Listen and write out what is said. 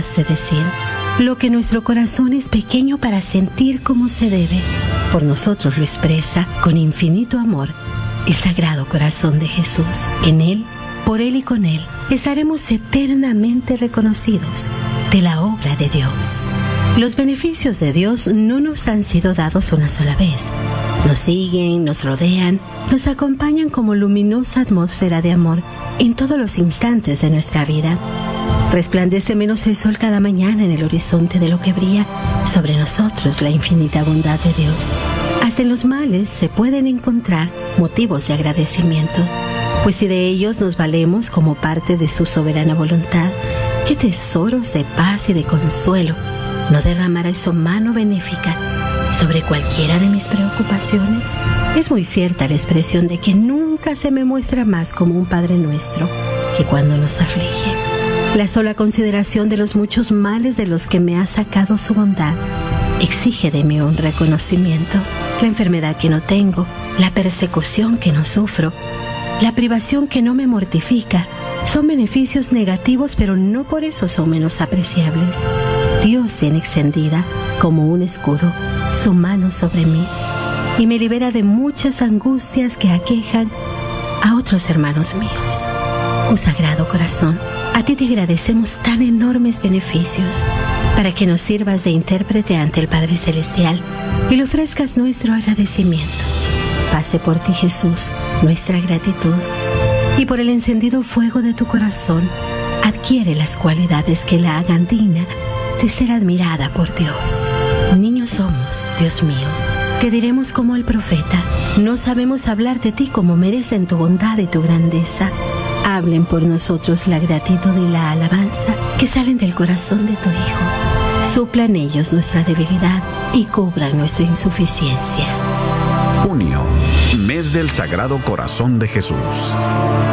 capaz de decir lo que nuestro corazón es pequeño para sentir como se debe. Por nosotros lo expresa con infinito amor el Sagrado Corazón de Jesús. En Él, por Él y con Él, estaremos eternamente reconocidos de la obra de Dios. Los beneficios de Dios no nos han sido dados una sola vez. Nos siguen, nos rodean, nos acompañan como luminosa atmósfera de amor en todos los instantes de nuestra vida. Resplandece menos el sol cada mañana en el horizonte de lo que brilla sobre nosotros la infinita bondad de Dios. Hasta en los males se pueden encontrar motivos de agradecimiento, pues si de ellos nos valemos como parte de su soberana voluntad, qué tesoros de paz y de consuelo no derramará su mano benéfica sobre cualquiera de mis preocupaciones. Es muy cierta la expresión de que nunca se me muestra más como un Padre nuestro que cuando nos aflige. La sola consideración de los muchos males de los que me ha sacado su bondad exige de mí un reconocimiento. La enfermedad que no tengo, la persecución que no sufro, la privación que no me mortifica, son beneficios negativos, pero no por eso son menos apreciables. Dios tiene extendida, como un escudo, su mano sobre mí y me libera de muchas angustias que aquejan a otros hermanos míos. Oh Sagrado Corazón, a ti te agradecemos tan enormes beneficios para que nos sirvas de intérprete ante el Padre Celestial y le ofrezcas nuestro agradecimiento. Pase por ti, Jesús, nuestra gratitud, y por el encendido fuego de tu corazón adquiere las cualidades que la hagan digna de ser admirada por Dios. Niños somos, Dios mío, te diremos como el profeta, no sabemos hablar de ti como merecen tu bondad y tu grandeza. Hablen por nosotros la gratitud y la alabanza que salen del corazón de tu Hijo. Suplan ellos nuestra debilidad y cubran nuestra insuficiencia. Junio, mes del Sagrado Corazón de Jesús.